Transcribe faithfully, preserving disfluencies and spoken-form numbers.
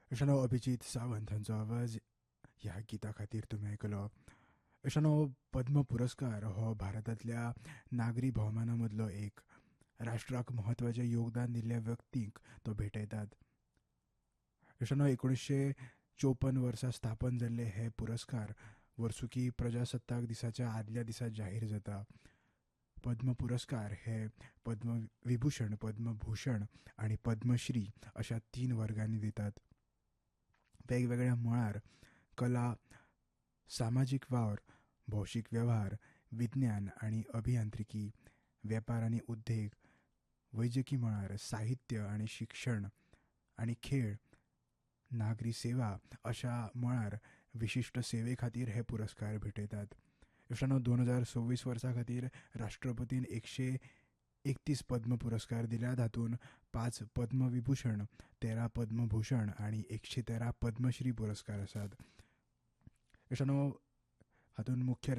इशानो अभिजित सावंत हांचो आवाज ह्या गिता खातीर तुमी आयकलो. इशानो पद्म पुरस्कार हो भारतांतल्या नागरी भोवमाना मदलो एक. राष्ट्राक म्हत्वाचें योगदान दिल्ल्या व्यक्तींक तो भेटयतात. इशानो एकुणीशे चौपन्न वर्सा स्थापन जाल्ले हे पुरस्कार वर्सुकी प्रजासत्ताक दिसाच्या आदल्या दिसा जाहीर जाता. पद्म पुरस्कार हे पद्म विभूषण, पद्मभूषण आणि पद्मश्री अशा तीन वर्गांनी दितात. वेगवेगळ्या मळार कला, सामाजीक वावर, भौशीक वेव्हार, विज्ञान आणि अभियांत्रिकी, वेपार आनी उद्देग, वैजकी मळार साहित्य आनी शिक्षण आनी खेळ, नागरी सेवा अशा मळार विशिश्ट सेवे खातीर हे पुरस्कार भेटयतात. इश्टानो दोन हजार सव्वीस वर्सा खातीर राष्ट्रपतीन एकशे एकतीस पद्म पुरस्कार दिल्यात. हातूंत पांच पद्मविभूषण, तेरा पद्मभूषण आनी एकशे तेरा पद्मश्री पुरस्कार आसात. इश्टानो हातूंत मुख्य